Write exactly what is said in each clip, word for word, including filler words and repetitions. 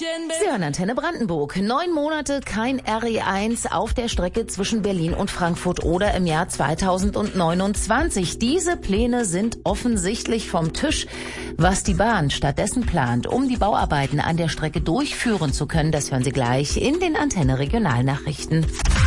Sie hören Antenne Brandenburg. Neun Monate kein R E eins auf der Strecke zwischen Berlin und Frankfurt oder im Jahr zweitausendneunundzwanzig. Diese Pläne sind offensichtlich vom Tisch. Was die Bahn stattdessen plant, um die Bauarbeiten an der Strecke durchführen zu können, das hören Sie gleich in den Antenne Regionalnachrichten.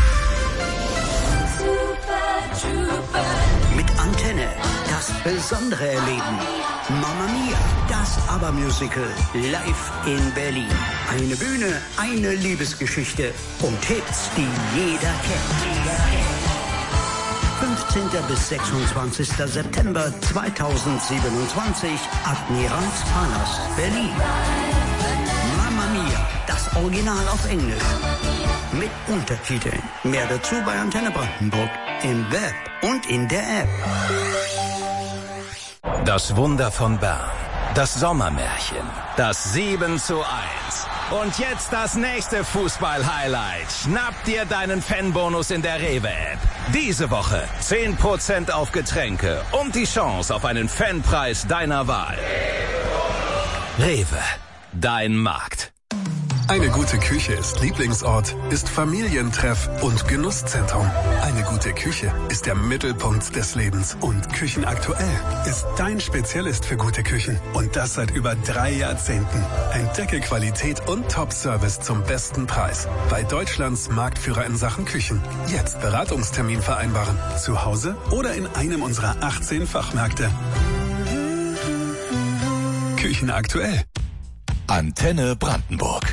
Mit Antenne das Besondere erleben. Mamma Mia, das ABBA-Musical live in Berlin. Eine Bühne, eine Liebesgeschichte und Hits, die jeder kennt. fünfzehnten bis sechsundzwanzigsten September zweitausendsiebenundzwanzig, Admiralspalast, Berlin. Mamma Mia, das Original auf Englisch. Mit Untertiteln. Mehr dazu bei Antenne Brandenburg. Im Web und in der App. Das Wunder von Bern. Das Sommermärchen. Das sieben zu eins. Und jetzt das nächste Fußball-Highlight. Schnapp dir deinen Fanbonus in der Rewe-App. Diese Woche zehn Prozent auf Getränke und die Chance auf einen Fanpreis deiner Wahl. Rewe. Dein Markt. Eine gute Küche ist Lieblingsort, ist Familientreff und Genusszentrum. Eine gute Küche ist der Mittelpunkt des Lebens. Und Küchenaktuell ist dein Spezialist für gute Küchen. Und das seit über drei Jahrzehnten. Entdecke Qualität und Top-Service zum besten Preis. Bei Deutschlands Marktführer in Sachen Küchen. Jetzt Beratungstermin vereinbaren. Zu Hause oder in einem unserer achtzehn Fachmärkte. Küchenaktuell. Antenne Brandenburg.